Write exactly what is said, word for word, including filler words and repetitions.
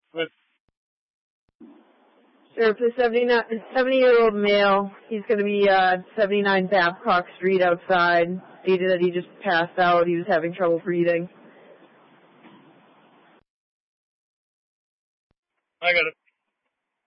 With Sure, for seventy-year-old male, he's going to be uh, seventy-nine Babcock Street outside. Stated that he just passed out. He was having trouble breathing. I got it.